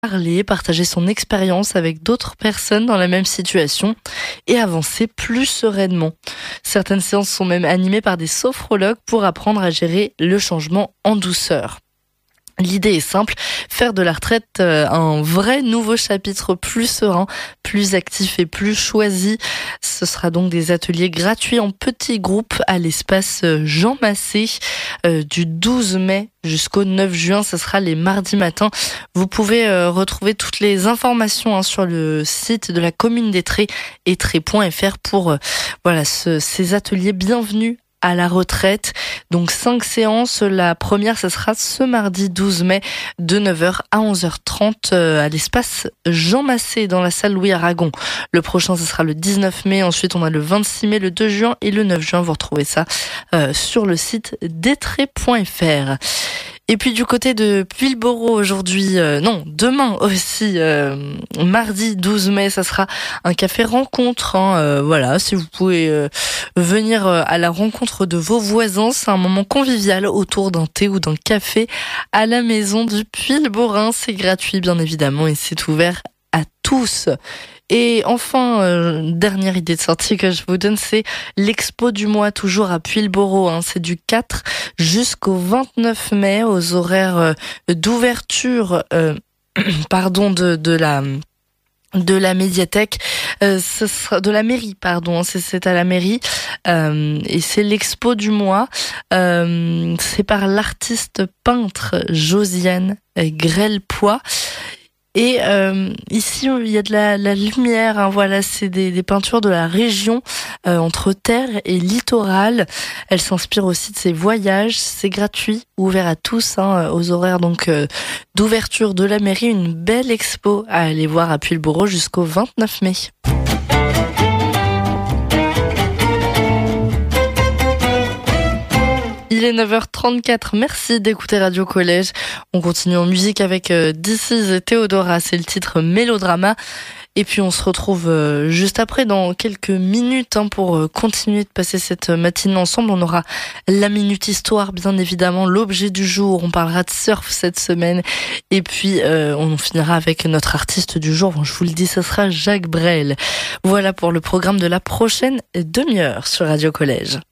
parler, partager son expérience avec d'autres personnes dans la même situation et avancer plus sereinement. Certaines séances sont même animées par des sophrologues pour apprendre à gérer le changement en douceur. L'idée est simple, faire de la retraite un vrai nouveau chapitre plus serein, plus actif et plus choisi. Ce sera donc des ateliers gratuits en petits groupes à l'espace Jean Massé du 12 mai jusqu'au 9 juin. Ce sera les mardis matins. Vous pouvez retrouver toutes les informations sur le site de la commune d'Étré, étré.fr pour ces ateliers. Bienvenue à la retraite. Donc 5 séances. La première, ce sera ce mardi 12 mai de 9h à 11h30 à l'espace Jean Massé dans la salle Louis Aragon. Le prochain, ce sera le 19 mai. Ensuite, on a le 26 mai, le 2 juin et le 9 juin. Vous retrouvez ça sur le site d'étré.fr. Et puis du côté de Puyllboro demain aussi, mardi 12 mai, ça sera un café rencontre. Si vous pouvez venir à la rencontre de vos voisins, c'est un moment convivial autour d'un thé ou d'un café à la maison du Puyllborin. C'est gratuit bien évidemment et c'est ouvert à tous. Et enfin, dernière idée de sortie que je vous donne, c'est l'expo du mois, toujours à Puyllboro. C'est du 4 jusqu'au 29 mai aux horaires d'ouverture de la médiathèque, ce sera de la mairie, c'est à la mairie, et c'est l'expo du mois. C'est par l'artiste peintre Josiane Grelpoix. Et ici il y a de la lumière, c'est des peintures de la région entre terre et littoral. Elle s'inspire aussi de ses voyages. C'est gratuit, ouvert à tous aux horaires d'ouverture de la mairie. Une belle expo à aller voir à Puyllboro jusqu'au 29 mai. Il est 9h34, merci d'écouter Radio Collège. On continue en musique avec This Is Theodora, c'est le titre Mélodrama. Et puis on se retrouve juste après dans quelques minutes pour continuer de passer cette matinée ensemble. On aura la Minute Histoire, bien évidemment, l'objet du jour. On parlera de surf cette semaine. Et puis on finira avec notre artiste du jour. Bon, je vous le dis, ce sera Jacques Brel. Voilà pour le programme de la prochaine demi-heure sur Radio Collège.